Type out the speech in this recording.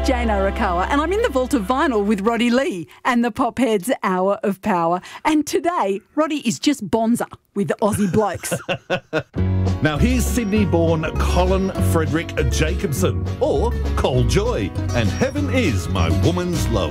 Jane Arakawa, and I'm in the vault of vinyl with Roddy Lee and the Popheads Hour of Power. And today, Roddy is just bonza with the Aussie blokes. Now here's Sydney-born Colin Frederick Jacobson, or Col Joy, and Heaven Is My Woman's Love.